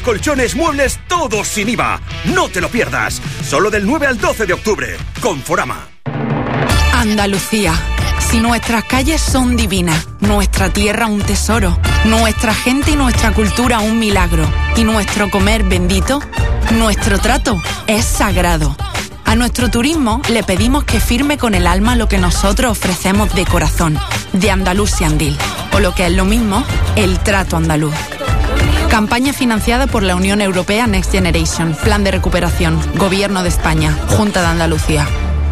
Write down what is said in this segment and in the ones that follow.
Colchones, muebles, todos sin IVA. No te lo pierdas. Solo del 9 al 12 de octubre. Conforama. Andalucía. Si nuestras calles son divinas, nuestra tierra un tesoro, nuestra gente y nuestra cultura un milagro, y nuestro comer bendito, nuestro trato es sagrado. A nuestro turismo le pedimos que firme con el alma lo que nosotros ofrecemos de corazón, de Andalusia Andil, o lo que es lo mismo, el trato andaluz. Campaña financiada por la Unión Europea Next Generation, Plan de Recuperación, Gobierno de España, Junta de Andalucía.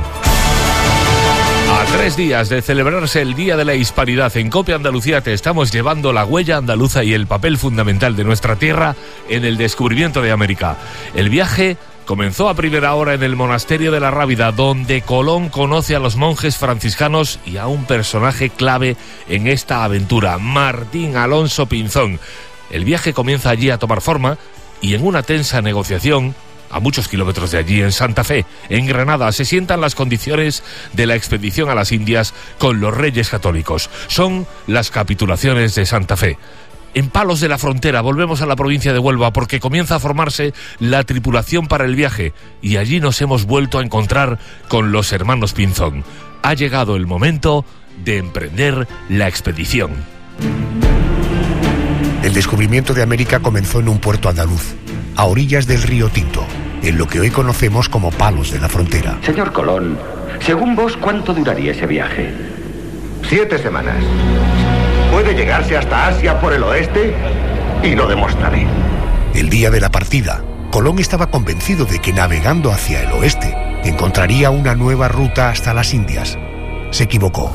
A 3 días de celebrarse el Día de la Hispanidad, en COPE Andalucía te estamos llevando la huella andaluza y el papel fundamental de nuestra tierra en el descubrimiento de América. El viaje comenzó a primera hora en el monasterio de la Rábida, donde Colón conoce a los monjes franciscanos y a un personaje clave en esta aventura, Martín Alonso Pinzón. El viaje comienza allí a tomar forma y en una tensa negociación, a muchos kilómetros de allí, en Santa Fe, en Granada, se sientan las condiciones de la expedición a las Indias con los Reyes Católicos. Son las capitulaciones de Santa Fe. En Palos de la Frontera volvemos a la provincia de Huelva porque comienza a formarse la tripulación para el viaje y allí nos hemos vuelto a encontrar con los hermanos Pinzón. Ha llegado el momento de emprender la expedición. El descubrimiento de América comenzó en un puerto andaluz, a orillas del río Tinto, en lo que hoy conocemos como Palos de la Frontera. Señor Colón, según vos, ¿cuánto duraría ese viaje? 7 semanas. Puede llegarse hasta Asia por el oeste y lo demostraré. El día de la partida, Colón estaba convencido de que navegando hacia el oeste encontraría una nueva ruta hasta las Indias. Se equivocó.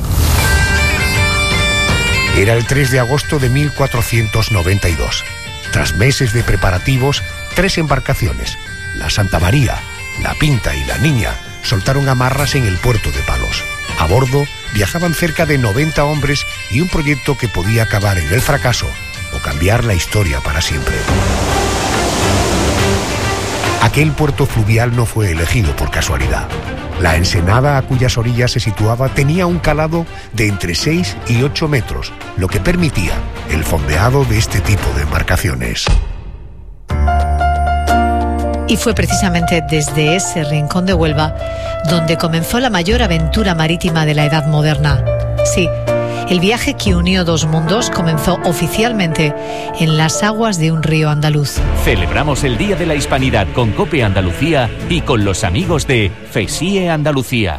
Era el 3 de agosto de 1492. Tras meses de preparativos, 3 embarcaciones, la Santa María, la Pinta y la Niña, soltaron amarras en el puerto de Palos. A bordo viajaban cerca de 90 hombres y un proyecto que podía acabar en el fracaso o cambiar la historia para siempre. Aquel puerto fluvial no fue elegido por casualidad. La ensenada a cuyas orillas se situaba tenía un calado de entre 6 y 8 metros, lo que permitía el fondeado de este tipo de embarcaciones. Y fue precisamente desde ese rincón de Huelva donde comenzó la mayor aventura marítima de la Edad Moderna. Sí, el viaje que unió 2 mundos comenzó oficialmente en las aguas de un río andaluz. Celebramos el Día de la Hispanidad con COPE Andalucía y con los amigos de FESIE Andalucía.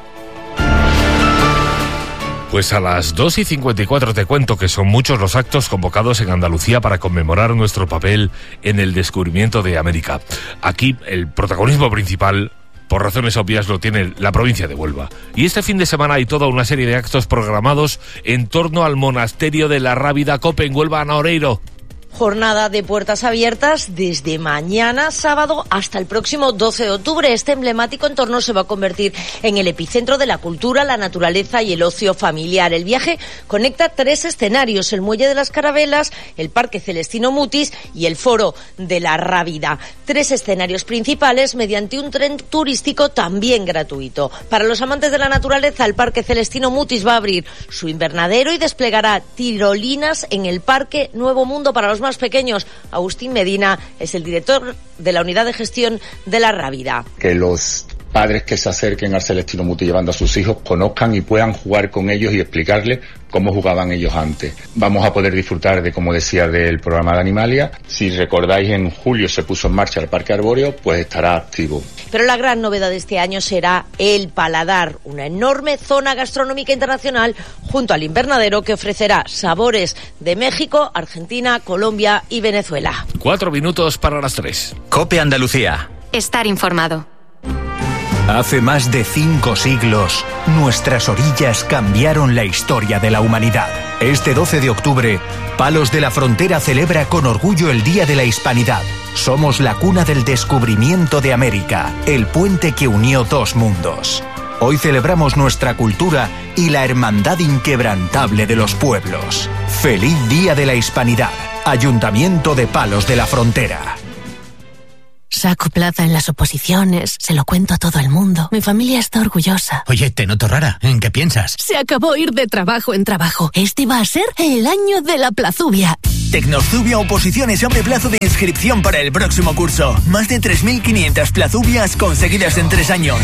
Pues a las 2:54 te cuento que son muchos los actos convocados en Andalucía para conmemorar nuestro papel en el descubrimiento de América. Aquí el protagonismo principal, por razones obvias, lo tiene la provincia de Huelva. Y este fin de semana hay toda una serie de actos programados en torno al monasterio de la Rábida. COPE en Huelva, Ana Oreiro. Jornada de puertas abiertas desde mañana sábado hasta el próximo 12 de octubre. Este emblemático entorno se va a convertir en el epicentro de la cultura, la naturaleza y el ocio familiar. El viaje conecta 3 escenarios: el Muelle de las Carabelas, el Parque Celestino Mutis y el Foro de la Rábida. 3 escenarios principales mediante un tren turístico también gratuito. Para los amantes de la naturaleza, el Parque Celestino Mutis va a abrir su invernadero y desplegará tirolinas en el Parque Nuevo Mundo para los más pequeños. Agustín Medina es el director de la unidad de gestión de la Rábida. Que los padres que se acerquen al Celestino Mutis llevando a sus hijos conozcan y puedan jugar con ellos y explicarles cómo jugaban ellos antes. Vamos a poder disfrutar de, como decía, del programa de Animalia. Si recordáis, en julio se puso en marcha el Parque Arbóreo, pues estará activo. Pero la gran novedad de este año será el Paladar, una enorme zona gastronómica internacional junto al invernadero que ofrecerá sabores de México, Argentina, Colombia y Venezuela. 4 minutos para las 3. COPE Andalucía. Estar informado. Hace más de 5 siglos, nuestras orillas cambiaron la historia de la humanidad. Este 12 de octubre, Palos de la Frontera celebra con orgullo el Día de la Hispanidad. Somos la cuna del descubrimiento de América, el puente que unió 2 mundos. Hoy celebramos nuestra cultura y la hermandad inquebrantable de los pueblos. ¡Feliz Día de la Hispanidad! Ayuntamiento de Palos de la Frontera. Saco plaza en las oposiciones, se lo cuento a todo el mundo. Mi familia está orgullosa. Oye, te noto rara. ¿En qué piensas? Se acabó ir de trabajo en trabajo. Este va a ser el año de la plazubia. Tecnozubia Oposiciones abre plazo de inscripción para el próximo curso. Más de 3.500 plazubias conseguidas en 3 años.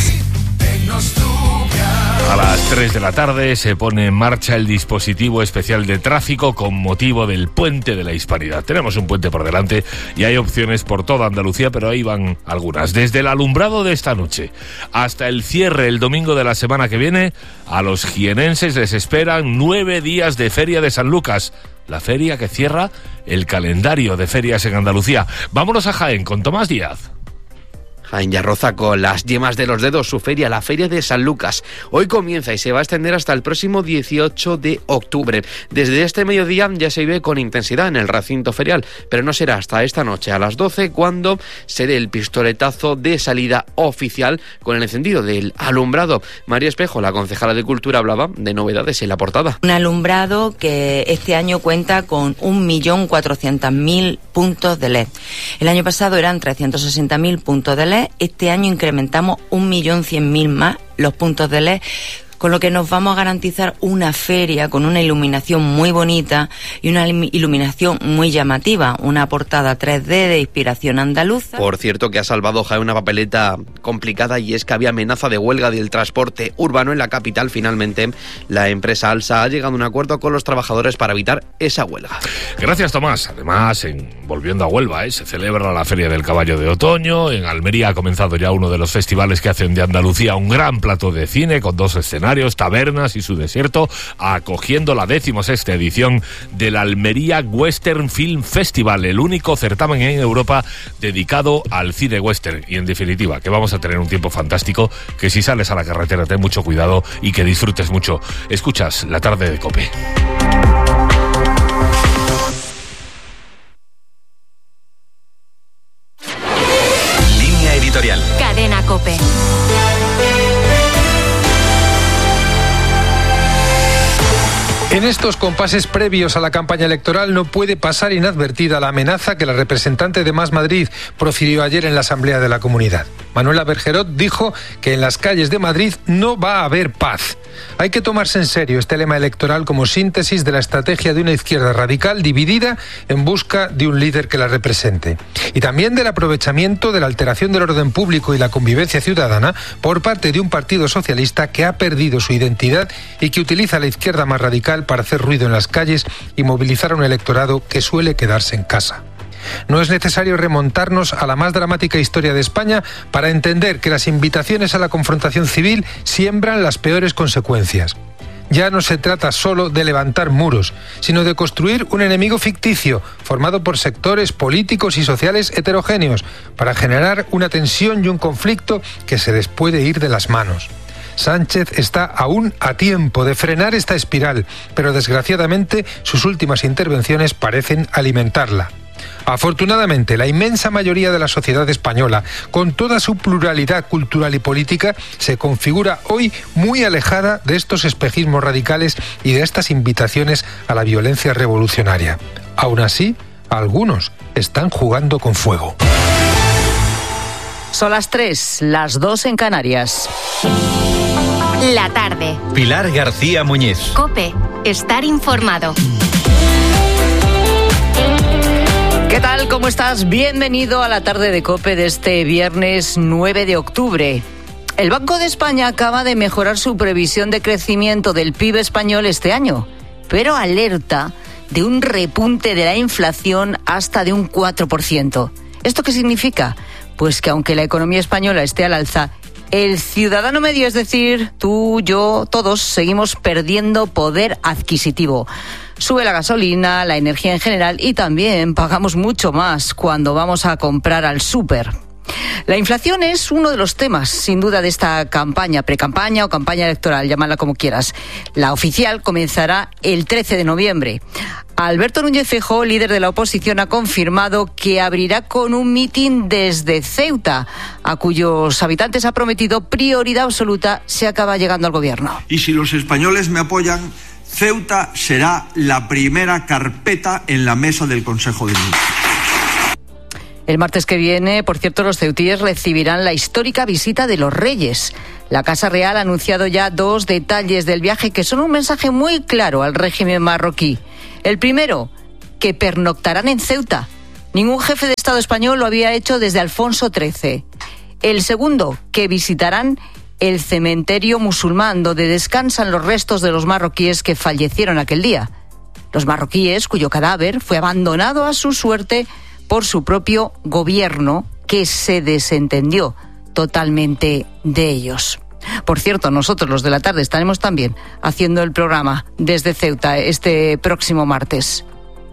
A las 3 de la tarde se pone en marcha el dispositivo especial de tráfico con motivo del Puente de la Hispanidad. Tenemos un puente por delante y hay opciones por toda Andalucía, pero ahí van algunas. Desde el alumbrado de esta noche hasta el cierre el domingo de la semana que viene, a los jienenses les esperan 9 días de Feria de San Lucas. La feria que cierra el calendario de ferias en Andalucía. Vámonos a Jaén con Tomás Díaz. Jaén ya roza con las yemas de los dedos su feria, la Feria de San Lucas. Hoy comienza y se va a extender hasta el próximo 18 de octubre. Desde este mediodía ya se vive con intensidad en el recinto ferial, pero no será hasta esta noche a las 12 cuando se dé el pistoletazo de salida oficial con el encendido del alumbrado. María Espejo, la concejala de Cultura, hablaba de novedades en la portada. Un alumbrado que este año cuenta con 1.400.000 puntos de LED. El año pasado eran 360.000 puntos de LED. Este año incrementamos 1.100.000 más los puntos de LED, con lo que nos vamos a garantizar una feria con una iluminación muy bonita y una iluminación muy llamativa, una portada 3D de inspiración andaluza. Por cierto, que ha salvado Jaén una papeleta complicada, y es que había amenaza de huelga del transporte urbano en la capital. Finalmente, la empresa Alsa ha llegado a un acuerdo con los trabajadores para evitar esa huelga. Gracias, Tomás. Además, volviendo a Huelva, se celebra la Feria del Caballo de Otoño. En Almería ha comenzado ya uno de los festivales que hacen de Andalucía un gran plato de cine con 2 escenarios, tabernas y su desierto, acogiendo la 16ª edición del Almería Western Film Festival, el único certamen en Europa dedicado al cine western. Y en definitiva, que vamos a tener un tiempo fantástico, que si sales a la carretera ten mucho cuidado y que disfrutes mucho. Escuchas La Tarde de COPE. Línea editorial. Cadena COPE. En estos compases previos a la campaña electoral no puede pasar inadvertida la amenaza que la representante de Más Madrid profirió ayer en la Asamblea de la Comunidad. Manuela Bergerot dijo que en las calles de Madrid no va a haber paz. Hay que tomarse en serio este lema electoral como síntesis de la estrategia de una izquierda radical dividida en busca de un líder que la represente. Y también del aprovechamiento de la alteración del orden público y la convivencia ciudadana por parte de un partido socialista que ha perdido su identidad y que utiliza a la izquierda más radical para hacer ruido en las calles y movilizar a un electorado que suele quedarse en casa. No es necesario remontarnos a la más dramática historia de España para entender que las invitaciones a la confrontación civil siembran las peores consecuencias. Ya no se trata solo de levantar muros, sino de construir un enemigo ficticio formado por sectores políticos y sociales heterogéneos para generar una tensión y un conflicto que se les puede ir de las manos. Sánchez está aún a tiempo de frenar esta espiral, pero desgraciadamente sus últimas intervenciones parecen alimentarla. Afortunadamente, la inmensa mayoría de la sociedad española, con toda su pluralidad cultural y política, se configura hoy muy alejada de estos espejismos radicales y de estas invitaciones a la violencia revolucionaria. Aún así, algunos están jugando con fuego. Son las 3, las 2 en Canarias. La tarde. Pilar García Muñiz. COPE. Estar informado. ¿Qué tal? ¿Cómo estás? Bienvenido a la tarde de COPE de este viernes 9 de octubre. El Banco de España acaba de mejorar su previsión de crecimiento del PIB español este año, pero alerta de un repunte de la inflación hasta de un 4%. ¿Esto qué significa? Pues que aunque la economía española esté al alza, el ciudadano medio, es decir, tú, yo, todos, seguimos perdiendo poder adquisitivo. Sube la gasolina, la energía en general y también pagamos mucho más cuando vamos a comprar al súper. La inflación es uno de los temas, sin duda, de esta campaña, precampaña o campaña electoral, llámala como quieras. La oficial comenzará el 13 de noviembre. Alberto Núñez Feijóo, líder de la oposición, ha confirmado que abrirá con un mitin desde Ceuta, a cuyos habitantes ha prometido prioridad absoluta si acaba llegando al gobierno. Y si los españoles me apoyan, Ceuta será la primera carpeta en la mesa del Consejo de Ministros. El martes que viene, por cierto, los ceutíes recibirán la histórica visita de los Reyes. La Casa Real ha anunciado ya 2 detalles del viaje que son un mensaje muy claro al régimen marroquí. El primero, que pernoctarán en Ceuta. Ningún jefe de Estado español lo había hecho desde Alfonso XIII. El segundo, que visitarán el cementerio musulmán, donde descansan los restos de los marroquíes que fallecieron aquel día. Los marroquíes cuyo cadáver fue abandonado a su suerte por su propio gobierno, que se desentendió totalmente de ellos. Por cierto, nosotros los de la tarde estaremos también haciendo el programa desde Ceuta este próximo martes.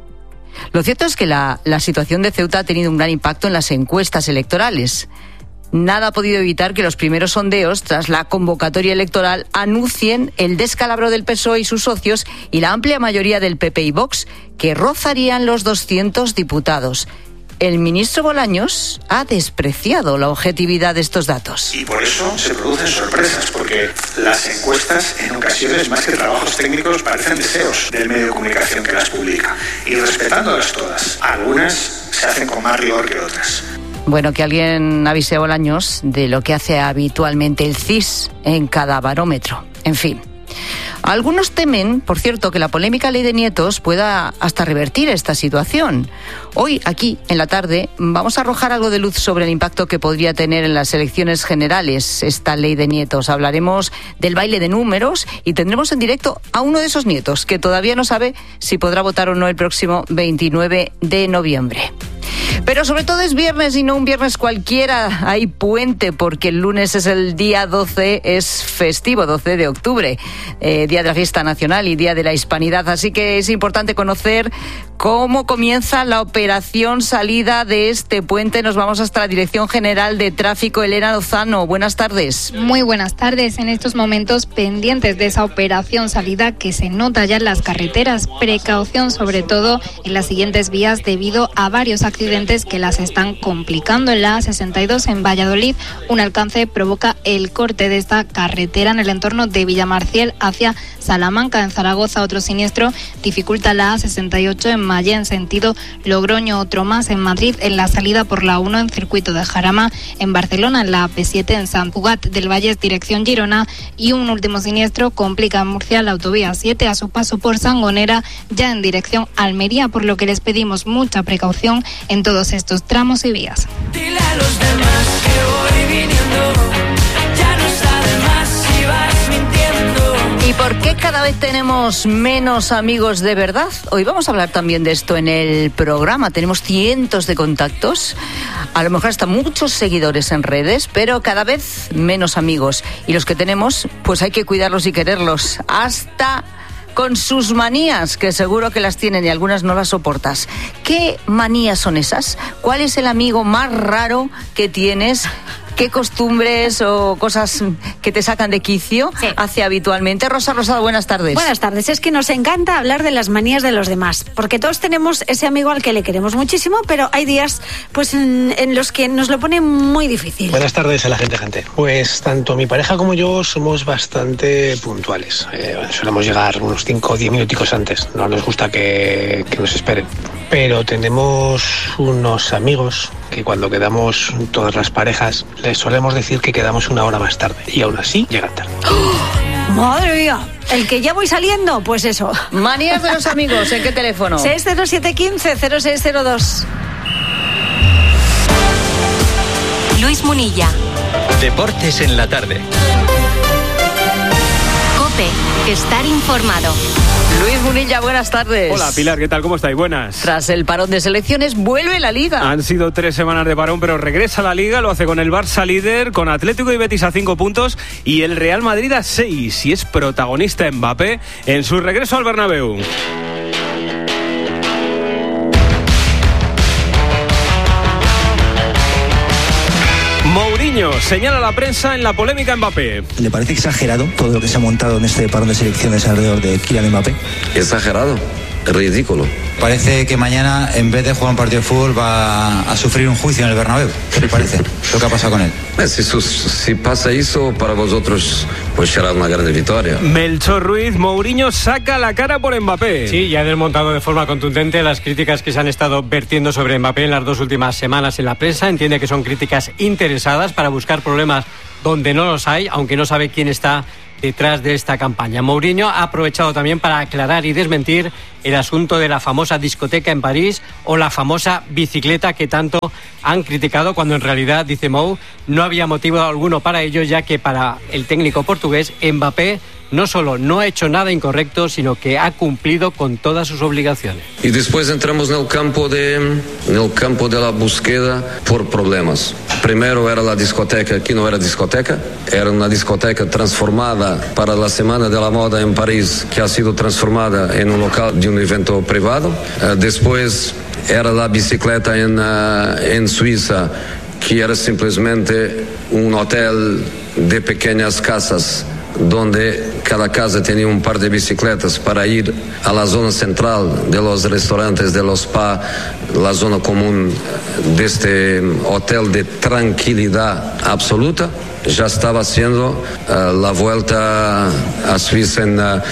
Lo cierto es que la situación de Ceuta ha tenido un gran impacto en las encuestas electorales. Nada ha podido evitar que los primeros sondeos, tras la convocatoria electoral, anuncien el descalabro del PSOE y sus socios y la amplia mayoría del PP y Vox, que rozarían los 200 diputados. El ministro Bolaños ha despreciado la objetividad de estos datos. Y por eso se producen sorpresas, porque las encuestas, en ocasiones, más que trabajos técnicos, parecen deseos del medio de comunicación que las publica. Y respetándolas todas, algunas se hacen con más rigor que otras. Bueno, que alguien avise a Bolaños de lo que hace habitualmente el CIS en cada barómetro. En fin. Algunos temen, por cierto, que la polémica ley de nietos pueda hasta revertir esta situación. Hoy, aquí, en la tarde, vamos a arrojar algo de luz sobre el impacto que podría tener en las elecciones generales esta ley de nietos. Hablaremos del baile de números y tendremos en directo a uno de esos nietos, que todavía no sabe si podrá votar o no el próximo 29 de noviembre. Pero sobre todo es viernes y no un viernes cualquiera. Hay puente porque el lunes es el día 12, es festivo, 12 de octubre, día de la fiesta nacional y día de la hispanidad. Así que es importante conocer cómo comienza la operación salida de este puente. Nos vamos hasta la Dirección General de Tráfico. Elena Lozano, buenas tardes. Muy buenas tardes. En estos momentos pendientes de esa operación salida que se nota ya en las carreteras. Precaución sobre todo en las siguientes vías debido a varios accidentes que las están complicando. En la A62 en Valladolid, un alcance provoca el corte de esta carretera en el entorno de Villamarciel hacia Salamanca. En Zaragoza, otro siniestro dificulta la A68 en Mallén, sentido Logroño. Otro más en Madrid, en la salida por la 1 en circuito de Jarama. En Barcelona, en la AP7 en Sant Cugat del Vallès, dirección Girona. Y un último siniestro complica en Murcia la autovía 7 a su paso por Sangonera, ya en dirección Almería, por lo que les pedimos mucha precaución en todos estos tramos y vías. Dile a los demás que voy viniendo, ya no sabe más si vas mintiendo. ¿Y por qué cada vez tenemos menos amigos de verdad? Hoy vamos a hablar también de esto en el programa. Tenemos cientos de contactos, a lo mejor hasta muchos seguidores en redes, pero cada vez menos amigos. Y los que tenemos, pues hay que cuidarlos y quererlos, hasta con sus manías, que seguro que las tienen y algunas no las soportas. ¿Qué manías son esas? ¿Cuál es el amigo más raro que tienes? ¿Qué costumbres o cosas que te sacan de quicio hace habitualmente? Rosa Rosado, buenas tardes. Buenas tardes. Es que nos encanta hablar de las manías de los demás, porque todos tenemos ese amigo al que le queremos muchísimo, pero hay días pues en los que nos lo pone muy difícil. Buenas tardes a la gente. Pues tanto mi pareja como yo somos bastante puntuales. Solemos llegar unos 5 o 10 minuticos antes. No nos gusta que nos esperen. Pero tenemos unos amigos que cuando quedamos todas las parejas les solemos decir que quedamos una hora más tarde y aún así llegan tarde. ¡Oh! ¡Madre mía! El que ya voy saliendo, pues eso. Manías de los amigos, ¿en qué teléfono? 60715-0602. Luis Munilla. Deportes en la tarde. COPE, estar informado. Luis Munilla, buenas tardes. Hola Pilar, ¿qué tal? ¿Cómo estáis? Buenas. Tras el parón de selecciones, vuelve la Liga. Han sido 3 semanas de parón, pero regresa la Liga, lo hace con el Barça líder, con Atlético y Betis a 5 puntos y el Real Madrid a 6. Y es protagonista Mbappé en su regreso al Bernabéu. Mourinho señala a la prensa en la polémica Mbappé. ¿Le parece exagerado todo lo que se ha montado en este parón de selecciones alrededor de Kylian Mbappé? Exagerado, ridículo. Parece que mañana, en vez de jugar un partido de fútbol, va a sufrir un juicio en el Bernabéu. ¿Qué le parece lo que ha pasado con él? Si pasa eso, para vosotros, pues será una gran victoria. Melchor Ruiz, Mourinho saca la cara por Mbappé. Sí, ya ha desmontado de forma contundente las críticas que se han estado vertiendo sobre Mbappé en las 2 últimas semanas en la prensa. Entiende que son críticas interesadas para buscar problemas donde no los hay, aunque no sabe quién está detrás de esta campaña. Mourinho ha aprovechado también para aclarar y desmentir el asunto de la famosa discoteca en París o la famosa bicicleta que tanto han criticado, cuando en realidad, dice Mou, no había motivo alguno para ello, ya que para el técnico portugués, Mbappé no solo no ha hecho nada incorrecto, sino que ha cumplido con todas sus obligaciones. Y después entramos en el campo de la búsqueda por problemas. Primero era la discoteca, aquí no era discoteca, era una discoteca transformada para la Semana de la Moda en París, que ha sido transformada en un local de un evento privado. Después era la bicicleta en Suiza, que era simplemente un hotel de pequeñas casas, donde cada casa tenía un par de bicicletas para ir a la zona central de los restaurantes, de los spa, la zona común de este hotel de tranquilidad absoluta. Ya estaba haciendo la vuelta a Suiza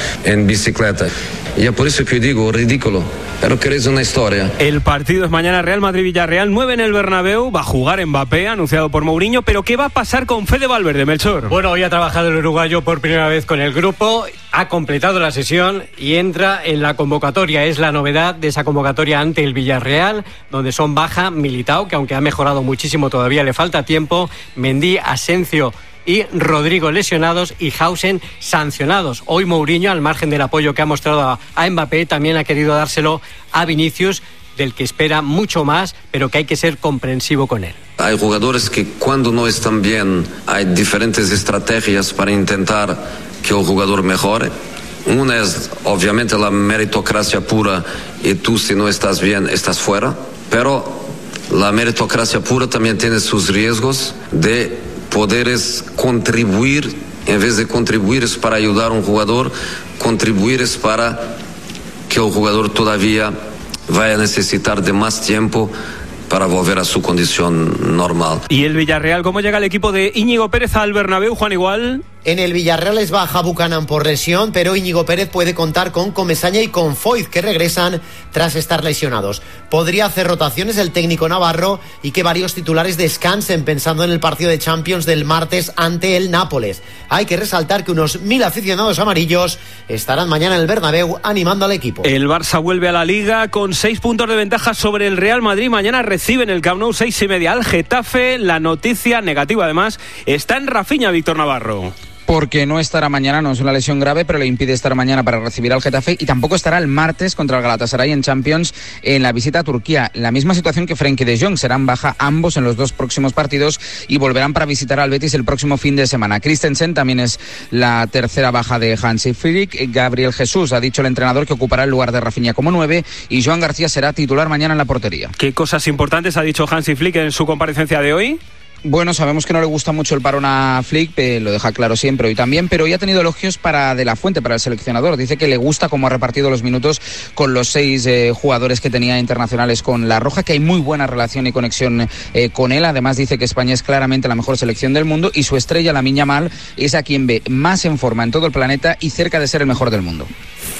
en bicicleta. Y es por eso que yo digo, ridículo. Pero queréis una historia. El partido es mañana, Real Madrid-Villarreal, 9 en el Bernabéu. Va a jugar Mbappé, anunciado por Mourinho. ¿Pero qué va a pasar con Fede Valverde, Melchor? Bueno, hoy ha trabajado el uruguayo por primera vez con el grupo, ha completado la sesión y entra en la convocatoria. Es la novedad de esa convocatoria ante el Villarreal, donde son baja Militao, que aunque ha mejorado muchísimo, todavía le falta tiempo, Mendy, Asensio y Rodrigo lesionados y Hausen sancionados. Hoy Mourinho, al margen del apoyo que ha mostrado a Mbappé, también ha querido dárselo a Vinicius, del que espera mucho más, pero que hay que ser comprensivo con él. Hay jugadores que cuando no están bien hay diferentes estrategias para intentar que el jugador mejore. Una es obviamente la meritocracia pura y tú, si no estás bien, estás fuera. Pero la meritocracia pura también tiene sus riesgos de poderes contribuir, en vez de contribuir es para ayudar a un jugador, contribuir es para que el jugador todavía vaya a necesitar de más tiempo para volver a su condición normal. ¿Y el Villarreal, cómo llega el equipo de Íñigo Pérez al Bernabéu, Juan Igual? En el Villarreal es baja Buchanan por lesión, pero Íñigo Pérez puede contar con Comesaña y con Foyth, que regresan tras estar lesionados. Podría hacer rotaciones el técnico navarro y que varios titulares descansen pensando en el partido de Champions del martes ante el Nápoles. Hay que resaltar que unos 1.000 aficionados amarillos estarán mañana en el Bernabéu animando al equipo. El Barça vuelve a la Liga con 6 puntos de ventaja sobre el Real Madrid. Mañana recibe en el Camp Nou 6:30 al Getafe. La noticia negativa, además, está en Rafinha, Víctor Navarro. Porque no estará mañana, no es una lesión grave, pero le impide estar mañana para recibir al Getafe, y tampoco estará el martes contra el Galatasaray en Champions en la visita a Turquía. La misma situación que Frenkie de Jong, serán baja ambos en los 2 próximos partidos y volverán para visitar al Betis el próximo fin de semana. Christensen también es la tercera baja de Hansi Flick. Gabriel Jesús ha dicho el entrenador que ocupará el lugar de Rafinha como 9 y Joan García será titular mañana en la portería. ¿Qué cosas importantes ha dicho Hansi Flick en su comparecencia de hoy? Bueno, sabemos que no le gusta mucho el parón a Flick, lo deja claro siempre hoy también, pero hoy ha tenido elogios para De La Fuente, para el seleccionador. Dice que le gusta cómo ha repartido los minutos con los 6 jugadores que tenía internacionales con La Roja, que hay muy buena relación y conexión con él. Además dice que España es claramente la mejor selección del mundo y su estrella, Lamine Yamal, es a quien ve más en forma en todo el planeta y cerca de ser el mejor del mundo.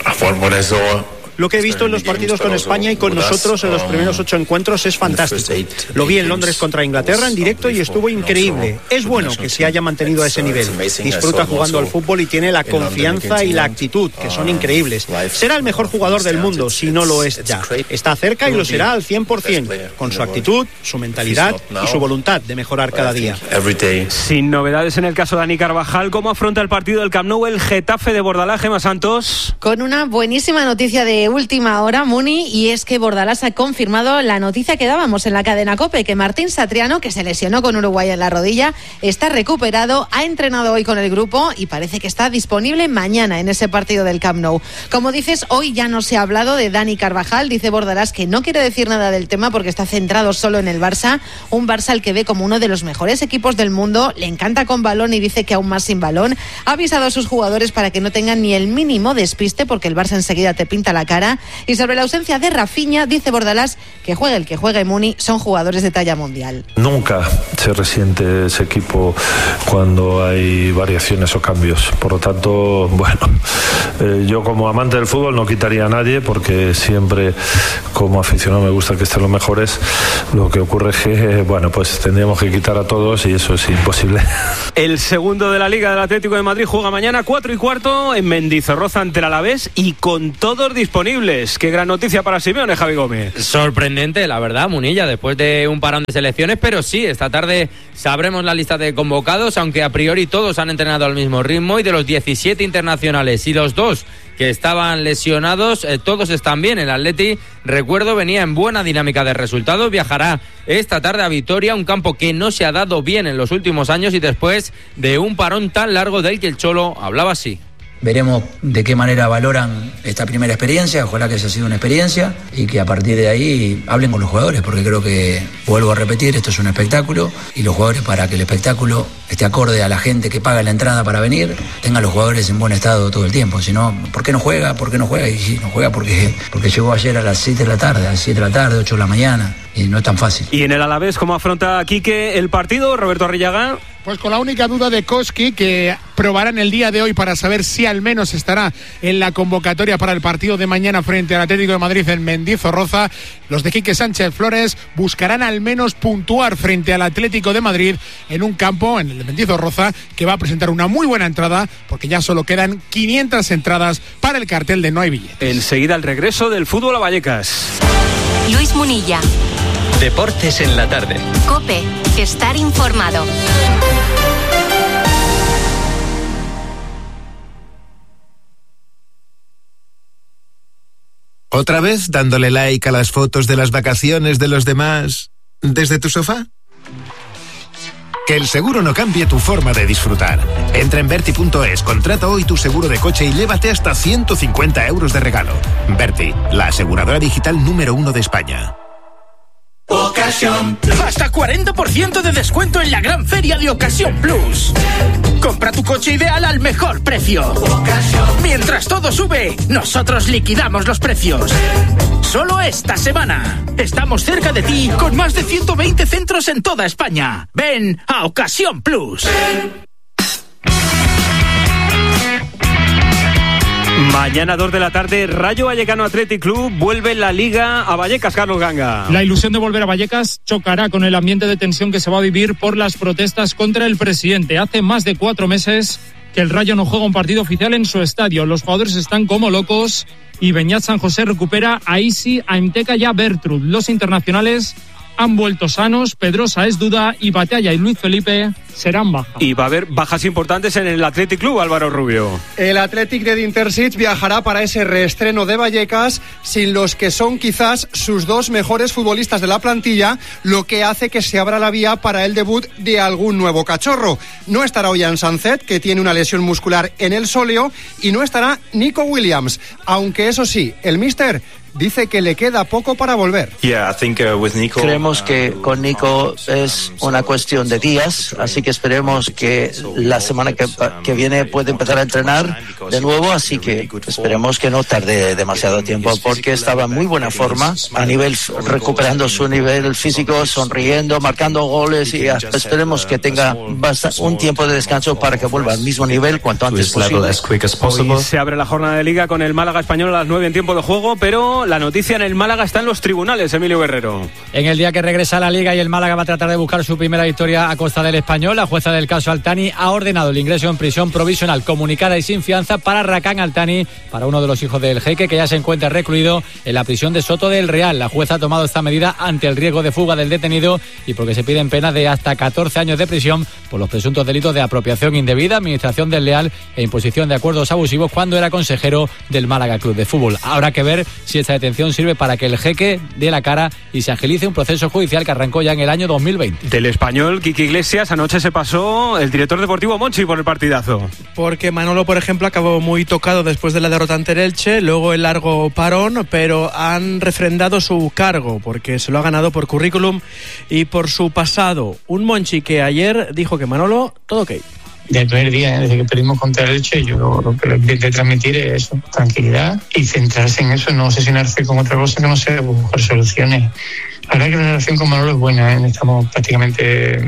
Lo que he visto en los partidos con España y con nosotros en los primeros 8 encuentros es fantástico. Lo vi en Londres contra Inglaterra en directo y estuvo increíble. Es bueno que se haya mantenido a ese nivel. Disfruta jugando al fútbol y tiene la confianza y la actitud, que son increíbles. Será el mejor jugador del mundo, si no lo es ya. Está cerca y lo será al 100%, con su actitud, su mentalidad y su voluntad de mejorar cada día. Sin novedades en el caso de Dani Carvajal, ¿cómo afronta el partido del Camp Nou el Getafe de Bordalás, Gemma Santos? Con una buenísima noticia de última hora, Muni, y es que Bordalás ha confirmado la noticia que dábamos en la cadena COPE, que Martín Satriano, que se lesionó con Uruguay en la rodilla, está recuperado, ha entrenado hoy con el grupo y parece que está disponible mañana en ese partido del Camp Nou. Como dices, hoy ya no se ha hablado de Dani Carvajal. Dice Bordalás que no quiere decir nada del tema porque está centrado solo en el Barça, un Barça al que ve como uno de los mejores equipos del mundo, le encanta con balón y dice que aún más sin balón. Ha avisado a sus jugadores para que no tengan ni el mínimo despiste porque el Barça enseguida te pinta la cara. cara. Y sobre la ausencia de Rafinha, dice Bordalás que juegue el que juegue Muni, son jugadores de talla mundial. Nunca se resiente ese equipo cuando hay variaciones o cambios. Por lo tanto, bueno, yo como amante del fútbol no quitaría a nadie, porque siempre como aficionado me gusta que estén los mejores. Lo que ocurre es que, bueno, pues tendríamos que quitar a todos y eso es imposible. El segundo de la Liga del Atlético de Madrid juega mañana 4:15 en Mendizorroza ante el Alavés y con todos disponibles. Qué gran noticia para Simeone, Javi Gómez. Sorprendente, la verdad, Munilla, después de un parón de selecciones, pero sí, esta tarde sabremos la lista de convocados, aunque a priori todos han entrenado al mismo ritmo, y de los 17 internacionales y los 2 que estaban lesionados, todos están bien. El Atleti, recuerdo, venía en buena dinámica de resultados, viajará esta tarde a Vitoria, un campo que no se ha dado bien en los últimos años y después de un parón tan largo del que el Cholo hablaba así. Veremos de qué manera valoran esta primera experiencia, ojalá que haya sido una experiencia y que a partir de ahí hablen con los jugadores, porque creo que, vuelvo a repetir, esto es un espectáculo y los jugadores, para que el espectáculo esté acorde a la gente que paga la entrada para venir, tengan los jugadores en buen estado todo el tiempo. Si no, ¿por qué no juega? ¿Por qué no juega? Y si no juega porque llegó ayer a las 7 de la tarde, a las 7 de la tarde, 8 de la mañana, y no es tan fácil. Y en el Alavés, ¿cómo afronta Quique el partido, Roberto Arrillaga? Pues con la única duda de Koski, que probarán el día de hoy para saber si al menos estará en la convocatoria para el partido de mañana frente al Atlético de Madrid en Mendizorroza. Los de Quique Sánchez Flores buscarán al menos puntuar frente al Atlético de Madrid en un campo, en el de Mendizorroza, que va a presentar una muy buena entrada, porque ya solo quedan 500 entradas para el cartel de No hay billetes. Enseguida el regreso del fútbol a Vallecas. Luis Munilla. Deportes en la tarde. COPE. Estar informado. ¿Otra vez dándole like a las fotos de las vacaciones de los demás desde tu sofá? Que el seguro no cambie tu forma de disfrutar. Entra en Verti.es, contrata hoy tu seguro de coche y llévate hasta 150 euros de regalo. Verti, la aseguradora digital número 1 de España. Ocasión. Hasta 40% de descuento en la gran feria de Ocasión Plus. Compra tu coche ideal al mejor precio. Ocasión. Mientras todo sube, nosotros liquidamos los precios. Solo esta semana. Estamos cerca de ti con más de 120 centros en toda España. Ven a Ocasión Plus. Mañana 2 de la tarde, Rayo Vallecano Athletic Club vuelve la Liga a Vallecas, Carlos Ganga. La ilusión de volver a Vallecas chocará con el ambiente de tensión que se va a vivir por las protestas contra el presidente. Hace más de 4 meses que el Rayo no juega un partido oficial en su estadio. Los jugadores están como locos y Beñat San José recupera a Isi, a Imteca y a Bertrud. Los internacionales han vuelto sanos, Pedrosa es duda y Batalla y Luis Felipe serán bajas. Y va a haber bajas importantes en el Athletic Club, Álvaro Rubio. El Athletic de Dintersic viajará para ese reestreno de Vallecas sin los que son quizás sus 2 mejores futbolistas de la plantilla, lo que hace que se abra la vía para el debut de algún nuevo cachorro. No estará Ollán Sancet, que tiene una lesión muscular en el sóleo, y no estará Nico Williams, aunque eso sí, el míster dice que le queda poco para volver. Creemos que con Nico es una cuestión de días, así que esperemos que la semana que viene puede empezar a entrenar de nuevo, así que esperemos que no tarde demasiado tiempo, porque estaba en muy buena forma, a nivel recuperando su nivel físico, sonriendo, marcando goles, y esperemos que tenga un tiempo de descanso para que vuelva al mismo nivel cuanto antes posible. Hoy se abre la jornada de Liga con el Málaga Español a las 9 en tiempo de juego, pero la noticia en el Málaga está en los tribunales, Emilio Guerrero. En el día que regresa a la Liga y el Málaga va a tratar de buscar su primera victoria a costa del Español, la jueza del caso Altani ha ordenado el ingreso en prisión provisional comunicada y sin fianza para Rakan Altani, para uno de los hijos del jeque, que ya se encuentra recluido en la prisión de Soto del Real. La jueza ha tomado esta medida ante el riesgo de fuga del detenido y porque se piden penas de hasta 14 años de prisión por los presuntos delitos de apropiación indebida, administración desleal e imposición de acuerdos abusivos cuando era consejero del Málaga Club de Fútbol. Habrá que ver si esta detención sirve para que el jeque dé la cara y se agilice un proceso judicial que arrancó ya en el año 2020. Del Español, Quique Iglesias, anoche se pasó el director deportivo Monchi por el partidazo. Porque Manolo, por ejemplo, acabó muy tocado después de la derrota ante el Elche, luego el largo parón, pero han refrendado su cargo porque se lo ha ganado por currículum y por su pasado. Un Monchi que ayer dijo que Manolo, todo ok. del primer día, desde que perdimos contra el Elche. Yo lo que les intenté transmitir es eso, tranquilidad y centrarse en eso, no obsesionarse con otra cosa que no sea buscar soluciones. La verdad que la relación con Manolo es buena, ¿eh? Estamos prácticamente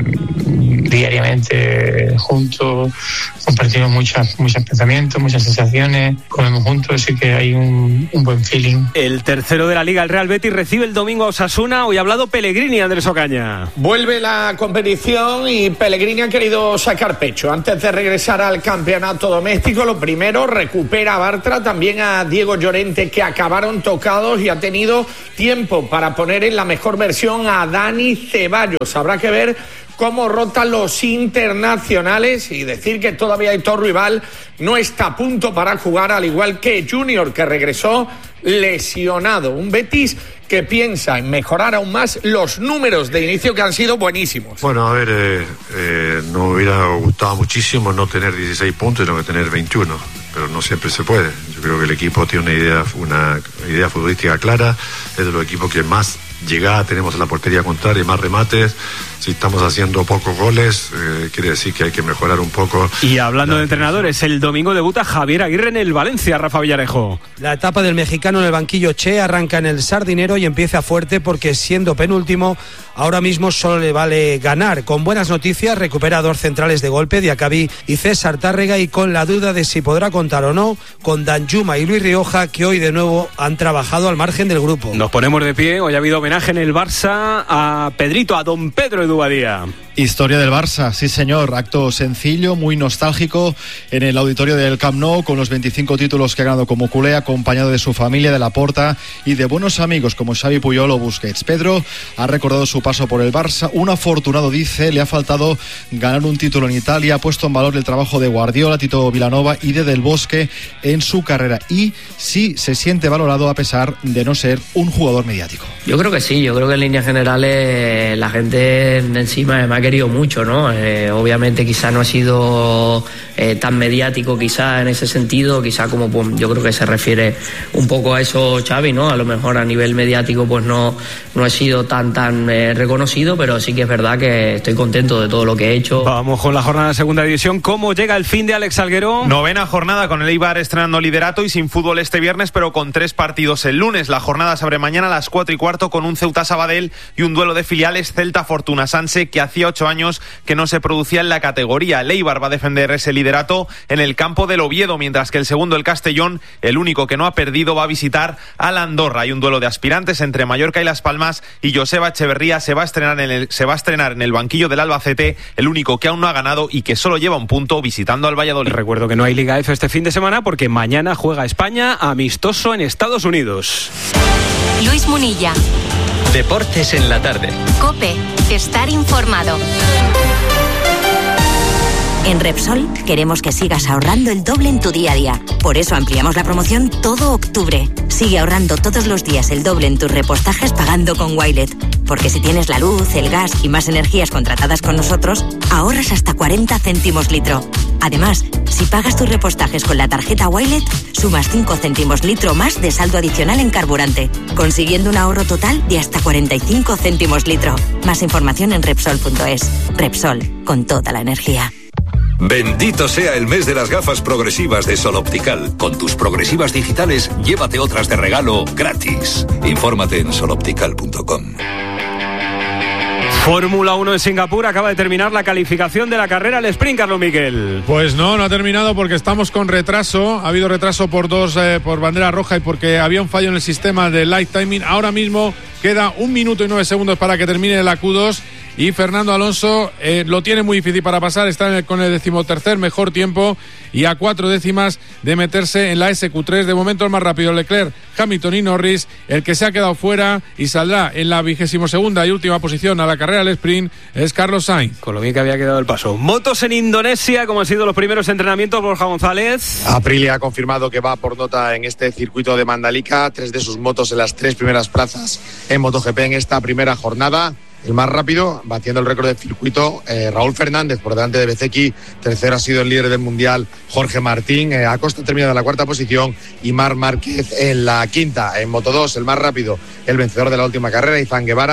diariamente juntos, compartimos muchos pensamientos, muchas sensaciones, comemos juntos, así que hay un buen feeling. El tercero de la Liga, el Real Betis, recibe el domingo a Osasuna. Hoy ha hablado Pellegrini, Andrés Ocaña. Vuelve la competición y Pellegrini ha querido sacar pecho. Antes de regresar al campeonato doméstico, lo primero, recupera a Bartra, también a Diego Llorente, que acabaron tocados, y ha tenido tiempo para poner en la mejor versión a Dani Ceballos. Habrá que ver cómo rotan los internacionales y decir que todavía Aitor Ruibal no está a punto para jugar, al igual que Junior, que regresó lesionado. Un Betis que piensa en mejorar aún más los números de inicio, que han sido buenísimos. Bueno, a ver, nos hubiera gustado muchísimo no tener 16 puntos, sino que tener 21, pero no siempre se puede. Yo creo que el equipo tiene una idea futbolística clara, es de los equipos que más llegada tenemos en la portería contraria y más remates. Si estamos haciendo pocos goles, quiere decir que hay que mejorar un poco. Y hablando de entrenadores, el domingo debuta Javier Aguirre en el Valencia, Rafa Villarejo. La etapa del mexicano en el banquillo Che arranca en el Sardinero y empieza fuerte, porque siendo penúltimo, ahora mismo solo le vale ganar. Con buenas noticias, recupera a 2 centrales de golpe, Diacabí y César Tárrega, y con la duda de si podrá contar o no con Danjuma y Luis Rioja, que hoy de nuevo han trabajado al margen del grupo. Nos ponemos de pie. Hoy ha habido homenaje en el Barça a Pedrito, a don Pedro Edu Badía. Historia del Barça, sí señor, acto sencillo, muy nostálgico en el auditorio del Camp Nou, con los 25 títulos que ha ganado como culé, acompañado de su familia, de Laporta y de buenos amigos como Xavi, Puyol o Busquets. Pedro ha recordado su paso por el Barça, un afortunado, dice, le ha faltado ganar un título en Italia, ha puesto en valor el trabajo de Guardiola, Tito Vilanova y de Del Bosque en su carrera, y sí se siente valorado a pesar de no ser un jugador mediático. Yo creo que sí, yo creo que en líneas generales la gente encima me ha querido mucho, ¿no? Obviamente quizá no ha sido tan mediático quizá en ese sentido, quizá como pues, yo creo que se refiere un poco a eso Xavi, ¿no? A lo mejor a nivel mediático pues no he sido tan reconocido, pero sí que es verdad que estoy contento de todo lo que he hecho. Vamos con la jornada de segunda división. ¿Cómo llega el fin de Alex Salguero? Novena jornada, con el Eibar estrenando liderato y sin fútbol este viernes, pero con 3 partidos el lunes. La jornada se abre mañana a las 4:15 con un Ceuta Sabadell y un duelo de filiales Celta Fortuna Sanse, que hacía 8 años que no se producía en la categoría. El Eibar va a defender ese liderato en el campo del Oviedo, mientras que el segundo, el Castellón, el único que no ha perdido, va a visitar al Andorra. Hay un duelo de aspirantes entre Mallorca y Las Palmas, y Joseba Echeverría se va a estrenar en el banquillo del Albacete, el único que aún no ha ganado y que solo lleva un punto, visitando al Valladolid. Recuerdo que no hay Liga F este fin de semana porque mañana juega España amistoso en Estados Unidos. Luis Munilla. Deportes en la tarde. COPE. Estar informado. En Repsol queremos que sigas ahorrando el doble en tu día a día. Por eso ampliamos la promoción todo octubre. Sigue ahorrando todos los días el doble en tus repostajes pagando con Wilet. Porque si tienes la luz, el gas y más energías contratadas con nosotros, ahorras hasta 40 céntimos litro. Además, si pagas tus repostajes con la tarjeta Wilet, sumas 5 céntimos litro más de saldo adicional en carburante, consiguiendo un ahorro total de hasta 45 céntimos litro. Más información en Repsol.es. Repsol, con toda la energía. Bendito sea el mes de las gafas progresivas de Sol Optical. Con tus progresivas digitales, llévate otras de regalo gratis. Infórmate en soloptical.com. Fórmula 1 en Singapur, acaba de terminar la calificación de la carrera al sprint, Carlos Miquel. Pues no ha terminado porque estamos con retraso. Ha habido retraso por por bandera roja y porque había un fallo en el sistema de light timing. Ahora mismo queda 1 minuto y 9 segundos para que termine la Q2. Y Fernando Alonso lo tiene muy difícil para pasar, está con el 13º mejor tiempo y a 4 décimas de meterse en la SQ3. De momento el más rápido, Leclerc, Hamilton y Norris. El que se ha quedado fuera y saldrá en la 22ª y última posición a la carrera del sprint es Carlos Sainz. Con lo bien que había quedado el paso. Motos en Indonesia, como han sido los primeros entrenamientos, Borja González. Aprilia ha confirmado que va por nota en este circuito de Mandalika, 3 de sus motos en las 3 primeras plazas en MotoGP en esta primera jornada. El más rápido, batiendo el récord del circuito, Raúl Fernández, por delante de Bezzecchi. Tercero ha sido el líder del mundial, Jorge Martín. Acosta termina en la 4ª posición y Marc Márquez en la 5ª. En Moto2, el más rápido, el vencedor de la última carrera, Izan Guevara,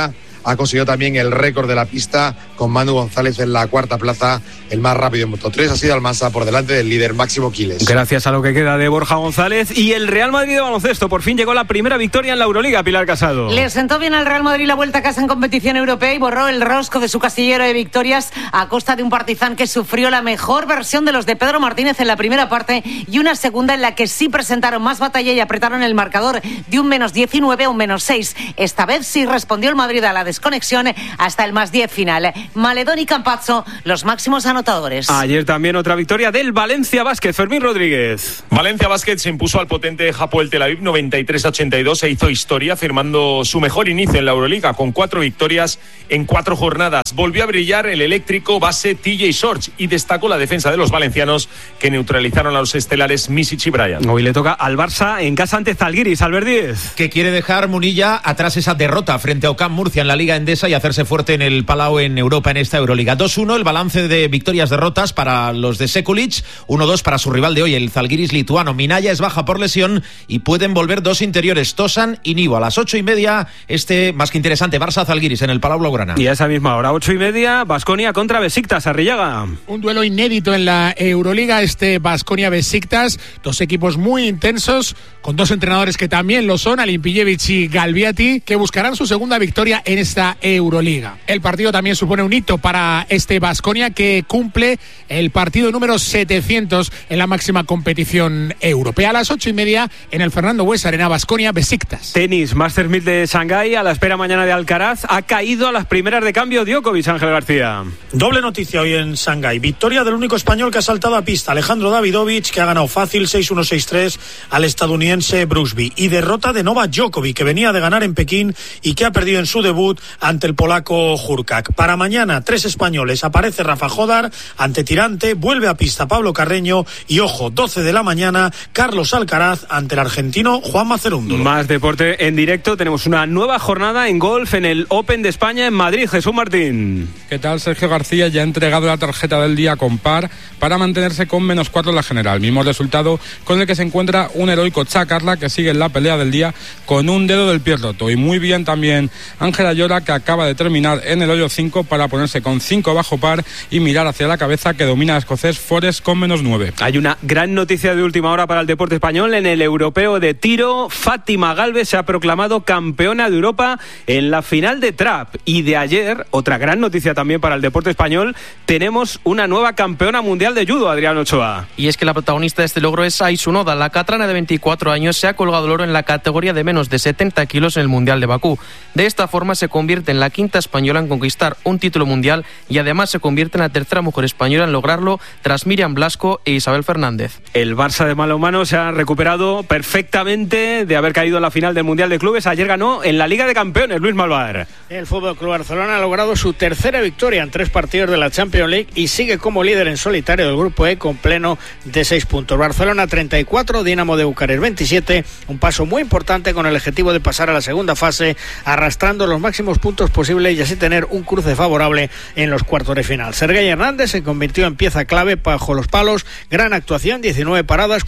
ha conseguido también el récord de la pista con Manu González en la cuarta plaza, el más rápido en Moto3. Ha sido Almansa por delante del líder Máximo Quiles. Gracias a lo que queda de Borja González. Y el Real Madrid de baloncesto por fin llegó la primera victoria en la Euroliga. Pilar Casado. Le sentó bien al Real Madrid la vuelta a casa en competición europea y borró el rosco de su casillero de victorias a costa de un Partizan que sufrió la mejor versión de los de Pedro Martínez en la primera parte y una segunda en la que sí presentaron más batalla y apretaron el marcador de un -19 a un -6. Esta vez sí respondió el Madrid a la desconexión hasta el +10 final. Maledón y Campazzo, los máximos anotadores. Ayer también otra victoria del Valencia Basket. Fermín Rodríguez. Valencia Basket se impuso al potente Hapoel Tel Aviv 93-82 e hizo historia firmando su mejor inicio en la Euroliga con 4 victorias en 4 jornadas. Volvió a brillar el eléctrico base TJ Shorts y destacó la defensa de los valencianos que neutralizaron a los estelares Misic y Bryant. Hoy le toca al Barça en casa ante Zalgiris. Albert Díez. Que quiere dejar Munilla atrás esa derrota frente a Ocam Murcia en la Liga Endesa y hacerse fuerte en el Palau en Europa en esta Euroliga. 2-1 el balance de victorias-derrotas para los de Sekulic, 1-2 para su rival de hoy, el Zalgiris lituano. Minaya es baja por lesión y pueden volver 2 interiores, Tosan y Nivo. A las 8:30, más que interesante, Barça-Zalgiris en el Palau Blaugrana. Y a esa misma hora, 8:30, Baskonia contra Besiktas, Arrillaga. Un duelo inédito en la Euroliga, Baskonia-Besiktas, 2 equipos muy intensos, con 2 entrenadores que también lo son, Alimpijevic y Galviati, que buscarán su segunda victoria en esta Euroliga. El partido también supone un hito para Baskonia, que cumple el partido número 700 en la máxima competición europea. A las 8:30 en el Fernando Bues Arena, Baskonia-Besiktas. Tenis, Masters 1000 de Shanghái, a la espera mañana de Alcaraz. Ha caído a las primeras de cambio Djokovic, Ángel García. Doble noticia hoy en Shanghái. Victoria del único español que ha saltado a pista, Alejandro Davidovich, que ha ganado fácil 6-1, 6-3 al estadounidense Brusby. Y derrota de Novak Djokovic, que venía de ganar en Pekín y que ha perdido en su debut ante el polaco Hurkacz. Para mañana, 3 españoles. Aparece Rafa Jodar ante Tirante, vuelve a pista Pablo Carreño y, ojo, 12 de la mañana, Carlos Alcaraz ante el argentino Juan Macerúndolo. Más deporte en directo. Tenemos una nueva jornada en golf en el Open de España en Madrid. Jesús Martín. ¿Qué tal? Sergio García ya ha entregado la tarjeta del día con par para mantenerse con -4 en la general. Mismo resultado con el que se encuentra un heroico Chacarla, que sigue en la pelea del día con un dedo del pie roto. Y muy bien también Ángel Ayora, que acaba de terminar en el hoyo 5 para ponerse con 5 bajo par y mirar hacia la cabeza, que domina el escocés Forest con -9. Hay una gran noticia de última hora para el deporte español. En el europeo de tiro, Fátima Galvez se ha proclamado campeona de Europa en la final de trap. Y de ayer, otra gran noticia también para el deporte español, tenemos una nueva campeona mundial de judo, Adrián Ochoa. Y es que la protagonista de este logro es Aisu Noda. La catrana de 24 años se ha colgado el oro en la categoría de menos de 70 kilos en el Mundial de Bakú. De esta forma se convierte en la 5ª española en conquistar un título mundial y además se convierte en la 3ª mujer española en lograrlo tras Miriam Blasco e Isabel Fernández. El Barça de Malomano se ha recuperado perfectamente de haber caído en la final del Mundial de Clubes. Ayer ganó en la Liga de Campeones, Luis Malvar. El FC Barcelona ha logrado su tercera victoria en 3 partidos de la Champions League y sigue como líder en solitario del Grupo E con pleno de 6 puntos. Barcelona 34, Dinamo de Bucarest 27, un paso muy importante con el objetivo de pasar a la segunda fase arrastrando los máximos puntos posibles y así tener un cruce favorable en los cuartos de final. Sergei Hernández se convirtió en pieza clave bajo los palos, gran actuación, 19 paradas,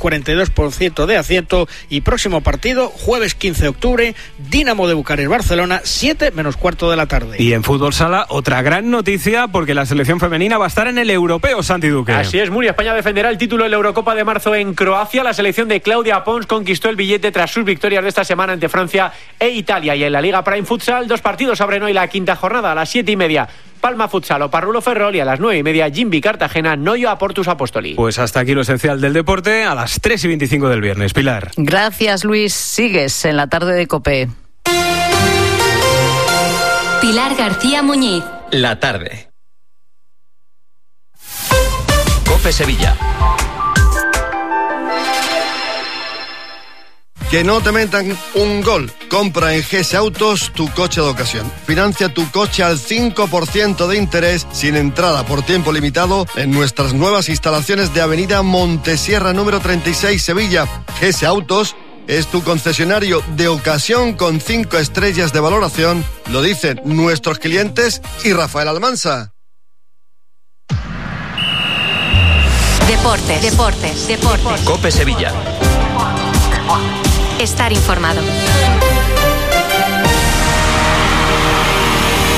42% de acierto y próximo partido, jueves 15 de octubre, Dinamo de Bucarest Barcelona, 7 menos cuarto de la tarde. Y en fútbol sala, otra gran noticia porque la selección femenina va a estar en el europeo, Santi Duque. Así es, Muri, España defenderá el título de la Eurocopa de marzo en Croacia. La selección de Claudia Pons conquistó el billete tras sus victorias de esta semana ante Francia e Italia. Y en la Liga Prime Futsal, 2 partidos abren hoy la 5ª jornada a las 7:30. Palma Futsal o Parrulo Ferrol y a las 9:30 Jimbi Cartagena, Noyo Portus Apostoli. Pues hasta aquí lo esencial del deporte a las 3:25 del viernes. Pilar. Gracias, Luis. Sigues en la tarde de COPE. Pilar García Muñiz. La tarde. COPE Sevilla. Que no te metan un gol. Compra en GS Autos tu coche de ocasión. Financia tu coche al 5% de interés sin entrada por tiempo limitado en nuestras nuevas instalaciones de Avenida Montesierra número 36 Sevilla. GS Autos es tu concesionario de ocasión con 5 estrellas de valoración. Lo dicen nuestros clientes y Rafael Almansa. Deportes. COPE Sevilla. Estar informado.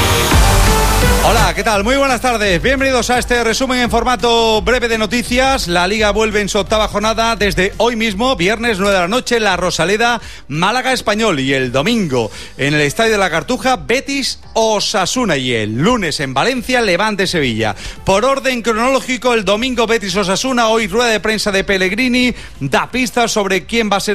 Hola, ¿qué tal? Muy buenas tardes. Bienvenidos a este resumen en formato breve de noticias. La Liga vuelve en su octava jornada desde hoy mismo, viernes 9 de la noche, La Rosaleda, Málaga Español, y el domingo en el Estadio de la Cartuja, Betis Osasuna, y el lunes en Valencia, Levante Sevilla. Por orden cronológico, el domingo Betis Osasuna, hoy rueda de prensa de Pellegrini, da pistas sobre quién va a ser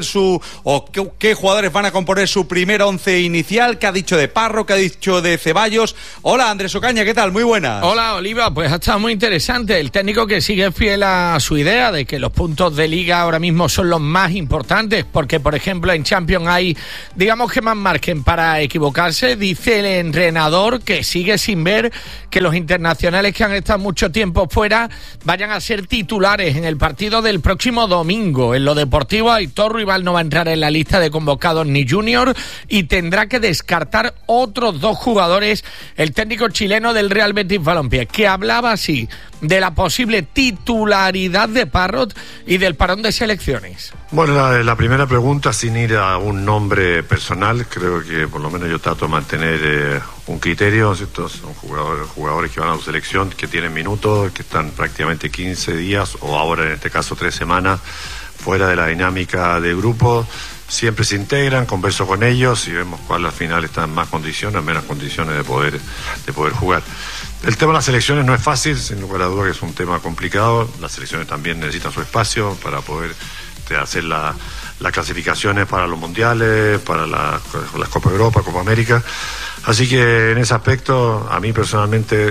qué jugadores van a componer su primer once inicial, qué ha dicho de Parro, qué ha dicho de Ceballos. Hola, Andrés Ocaña, ¿qué tal? Muy buenas. Hola, Oliva, pues ha estado muy interesante. El técnico que sigue fiel a su idea de que los puntos de Liga ahora mismo son los más importantes, porque, por ejemplo, en Champions hay, digamos que más margen para equivocarse. Dice el entrenador que sigue sin ver que los internacionales que han estado mucho tiempo fuera vayan a ser titulares en el partido del próximo domingo. En lo deportivo, Aitor Ruibal no va a entrar en la lista de convocados ni junior y tendrá que descartar otros dos jugadores el técnico chileno del Real Betis Balompié, que hablaba así de la posible titularidad de Parrot y del parón de selecciones. Bueno, la primera pregunta, sin ir a un nombre personal, creo que por lo menos yo trato de mantener un criterio. Estos son jugadores que van a su selección, que tienen minutos, que están prácticamente 15 días o ahora en este caso 3 semanas fuera de la dinámica de grupo. Siempre se integran, converso con ellos y vemos cuál al final está en más condiciones, menos condiciones de poder jugar. El tema de las selecciones no es fácil, sin lugar a dudas que es un tema complicado. Las selecciones también necesitan su espacio para poder hacer las clasificaciones para los mundiales, para las Copa Europa, Copa América. Así que en ese aspecto, a mí personalmente,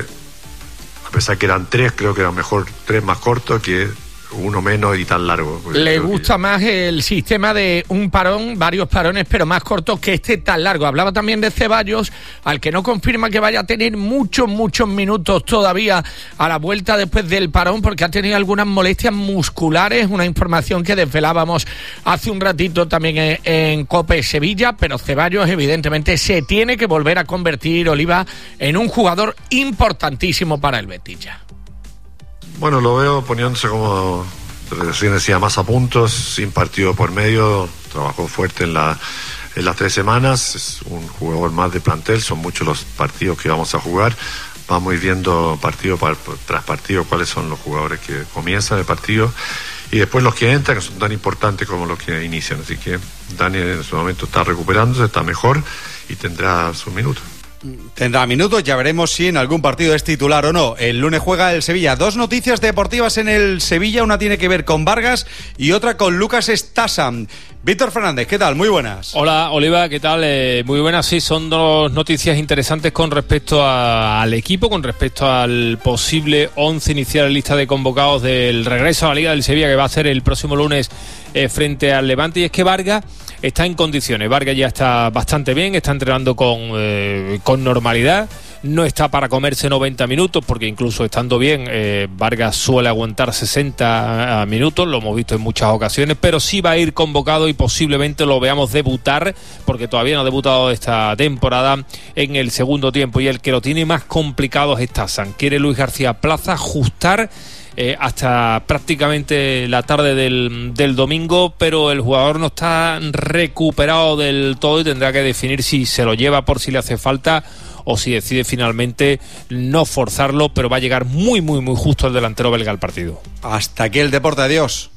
a pesar que eran 3, creo que eran mejor 3 más cortos que uno menos y tan largo. Le gusta más el sistema de un parón, varios parones, pero más cortos que este tan largo. Hablaba también de Ceballos, al que no confirma que vaya a tener muchos minutos todavía a la vuelta después del parón, porque ha tenido algunas molestias musculares, una información que desvelábamos hace un ratito también en COPE Sevilla, pero Ceballos evidentemente se tiene que volver a convertir, Oliva, en un jugador importantísimo para el Betis ya. Bueno, lo veo poniéndose, como recién decía, más a puntos, sin partido por medio. Trabajó fuerte en las 3 semanas. Es un jugador más de plantel. Son muchos los partidos que vamos a jugar. Vamos a ir viendo partido tras partido cuáles son los jugadores que comienzan el partido y después los que entran, que son tan importantes como los que inician. Así que Dani en su momento está recuperándose, está mejor y tendrá sus minutos. Tendrá minutos, ya veremos si en algún partido es titular o no. El lunes juega el Sevilla. 2 noticias deportivas en el Sevilla, una tiene que ver con Vargas y otra con Lucas Stasa. Víctor Fernández, ¿qué tal? Muy buenas. Hola, Oliva, ¿qué tal? Muy buenas, sí, son 2 noticias interesantes con respecto al equipo, con respecto al posible 11 inicial en lista de convocados del regreso a la Liga del Sevilla, que va a ser el próximo lunes frente al Levante, y es que Vargas está en condiciones. Vargas ya está bastante bien, está entrenando con normalidad. No está para comerse 90 minutos, porque incluso estando bien, Vargas suele aguantar 60 minutos, lo hemos visto en muchas ocasiones, pero sí va a ir convocado y posiblemente lo veamos debutar, porque todavía no ha debutado esta temporada, en el segundo tiempo. Y el que lo tiene más complicado es Stasa. Quiere Luis García Plaza ajustar hasta prácticamente la tarde del domingo, pero el jugador no está recuperado del todo y tendrá que definir si se lo lleva por si le hace falta o si decide finalmente no forzarlo, pero va a llegar muy justo el delantero belga al partido. Hasta aquí el deporte, adiós.